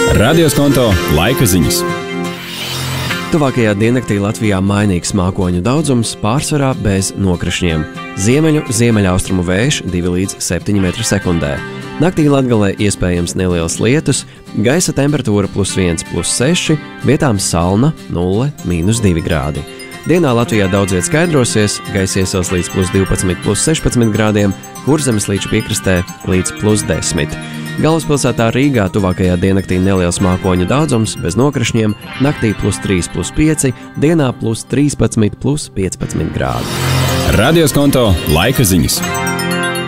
Radioskonto laika ziņas. Tuvākajā diennaktī Latvijā mainīgs mākoņu daudzums, pārsvarā bez nokrišņiem. Ziemeļaustrumu vējš 2 līdz 7 m/sekundē. Naktī Latgalē iespējams neliels lietus, gaisa temperatūra +1, +6, vietām salna 0, -2 grādi. Dienā Latvijā daudz viet skaidrosies, gaisa iesils līdz +12, +16 grādiem, Kurzemes līča piekrastē līdz +10. Galvaspilsētā Rīgā tuvākajā diennaktī neliels mākoņu daudzums bez nokrišņiem, naktī +3, +5, dienā +13, +15 grādi. Radioskonto laika ziņas.